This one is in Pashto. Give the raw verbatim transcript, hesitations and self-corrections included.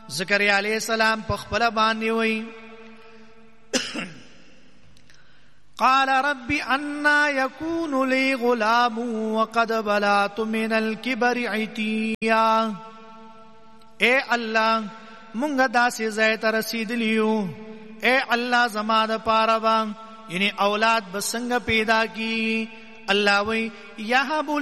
زکریا علیہ السلام په خپل باندې وای قال رب انا يكون لي غلام وقد بلغت من الكبر عتيا اے الله مونږه داسې ځای ته رسیدلیو اے الله زما د پاره با یعنی اولاد بسنګ پیدا کی الله وی یهب